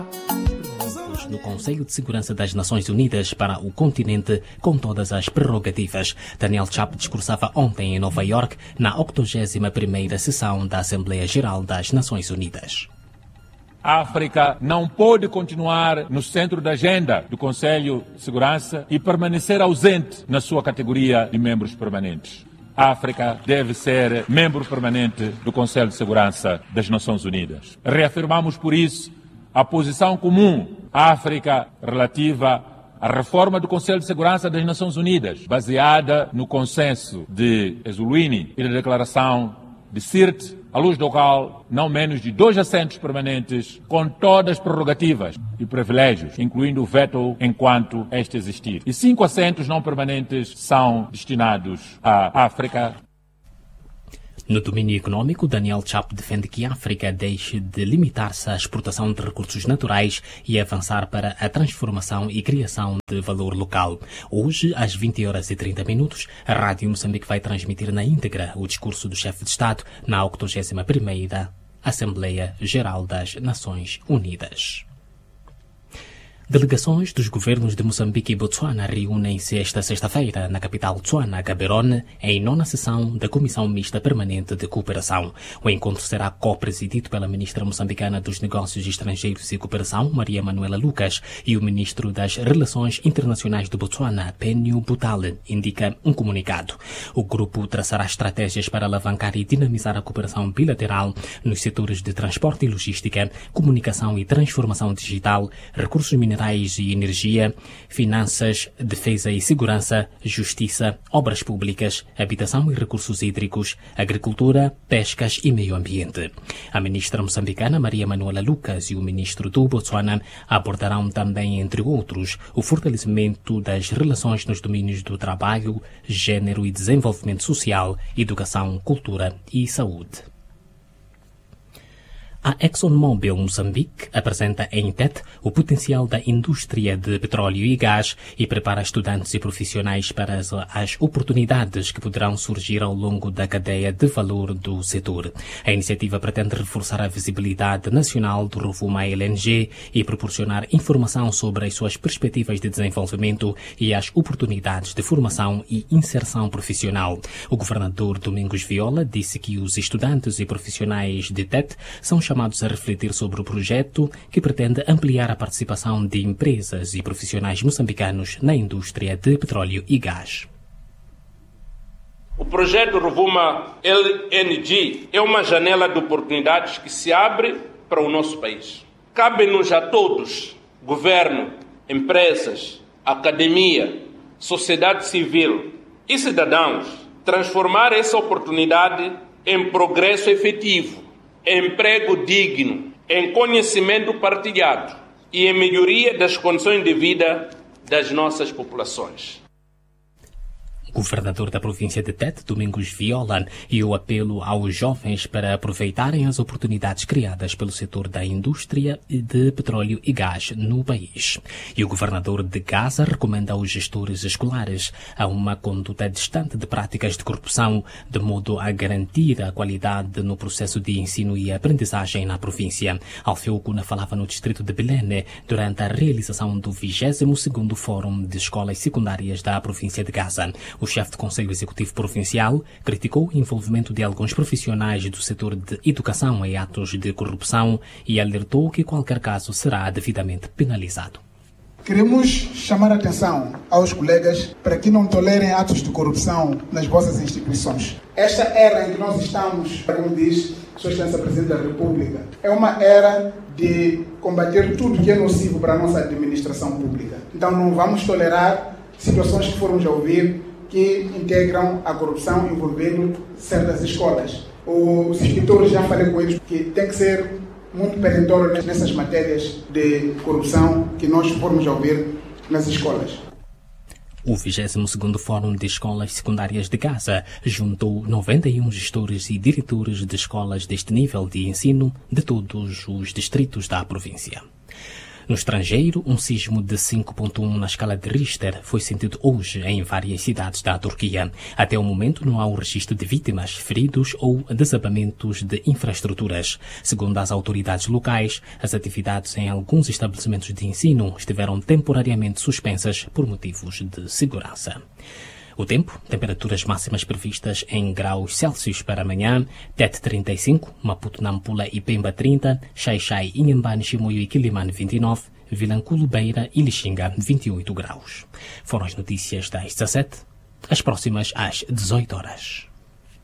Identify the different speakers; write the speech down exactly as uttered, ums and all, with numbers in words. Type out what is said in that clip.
Speaker 1: No Conselho de Segurança das Nações Unidas para o continente com todas as prerrogativas. Daniel Chapo discursava ontem em Nova York na octogésima primeira sessão da Assembleia Geral das Nações Unidas.
Speaker 2: A África não pode continuar no centro da agenda do Conselho de Segurança e permanecer ausente na sua categoria de membros permanentes. A África deve ser membro permanente do Conselho de Segurança das Nações Unidas. Reafirmamos, por isso, a posição comum à África relativa à reforma do Conselho de Segurança das Nações Unidas, baseada no consenso de Eswatini e na declaração de Sirte, à luz do qual não menos de dois assentos permanentes, com todas as prerrogativas e privilégios, incluindo o veto enquanto este existir. E cinco assentos não permanentes são destinados à África.
Speaker 1: No domínio econômico, Daniel Chapo defende que a África deixe de limitar-se à exportação de recursos naturais e avançar para a transformação e criação de valor local. Hoje, às vinte horas e trinta minutos, a Rádio Moçambique vai transmitir na íntegra o discurso do chefe de Estado na octogésima primeira Assembleia Geral das Nações Unidas. Delegações dos governos de Moçambique e Botsuana reúnem-se esta sexta-feira na capital Tswana, Gaborone, em nona sessão da Comissão Mista Permanente de Cooperação. O encontro será co-presidido pela ministra moçambicana dos Negócios Estrangeiros e Cooperação, Maria Manuela Lucas, e o ministro das Relações Internacionais de Botsuana, Penio Butale, indica um comunicado. O grupo traçará estratégias para alavancar e dinamizar a cooperação bilateral nos setores de transporte e logística, comunicação e transformação digital, recursos minerais e energia, finanças, defesa e segurança, justiça, obras públicas, habitação e recursos hídricos, agricultura, pescas e meio ambiente. A ministra moçambicana Maria Manuela Lucas e o ministro do Botsuana abordarão também, entre outros, o fortalecimento das relações nos domínios do trabalho, gênero e desenvolvimento social, educação, cultura e saúde. A ExxonMobil Moçambique apresenta em Tete o potencial da indústria de petróleo e gás e prepara estudantes e profissionais para as, as oportunidades que poderão surgir ao longo da cadeia de valor do setor. A iniciativa pretende reforçar a visibilidade nacional do Rovuma L N G e proporcionar informação sobre as suas perspectivas de desenvolvimento e as oportunidades de formação e inserção profissional. O governador Domingos Viola disse que os estudantes e profissionais de Tete são chamados a refletir sobre o projeto que pretende ampliar a participação de empresas e profissionais moçambicanos na indústria de petróleo e gás.
Speaker 3: O projeto Rovuma L N G é uma janela de oportunidades que se abre para o nosso país. Cabe-nos a todos, governo, empresas, academia, sociedade civil e cidadãos, transformar essa oportunidade em progresso efetivo, emprego digno, em conhecimento partilhado e em melhoria das condições de vida das nossas populações.
Speaker 1: O governador da província de Tete, Domingos Viola, e o apelo aos jovens para aproveitarem as oportunidades criadas pelo setor da indústria de petróleo e gás no país. E o governador de Gaza recomenda aos gestores escolares a uma conduta distante de práticas de corrupção, de modo a garantir a qualidade no processo de ensino e aprendizagem na província. Alfeu Cuna falava no distrito de Belene durante a realização do vigésimo segundo Fórum de Escolas Secundárias da província de Gaza. O chefe do Conselho Executivo Provincial criticou o envolvimento de alguns profissionais do setor de educação em atos de corrupção e alertou que qualquer caso será devidamente penalizado.
Speaker 4: Queremos chamar a atenção aos colegas para que não tolerem atos de corrupção nas vossas instituições. Esta era em que nós estamos, como diz Sua Excelência Presidente da República, é uma era de combater tudo que é nocivo para a nossa administração pública. Então não vamos tolerar situações que foram já ouvir que integram a corrupção envolvendo certas escolas. Os inspetores, já falei com eles, que tem que ser muito perentório nessas matérias de corrupção que nós formos a ouvir nas escolas.
Speaker 1: O vigésimo segundo Fórum de Escolas Secundárias de Gaza juntou noventa e um gestores e diretores de escolas deste nível de ensino de todos os distritos da província. No estrangeiro, um sismo de cinco ponto um na escala de Richter foi sentido hoje em várias cidades da Turquia. Até o momento não há o registro de vítimas, feridos ou desabamentos de infraestruturas. Segundo as autoridades locais, as atividades em alguns estabelecimentos de ensino estiveram temporariamente suspensas por motivos de segurança. O tempo, temperaturas máximas previstas em graus Celsius para amanhã: Tete trinta e cinco, Maputo, Nampula e Pemba trinta, Xai-Xai, Inhambane, Chimoio e Quilimane vinte e nove, Vilanculo, Beira e Lixinga vinte e oito graus. Foram as notícias das dezassete, as próximas às dezoito horas.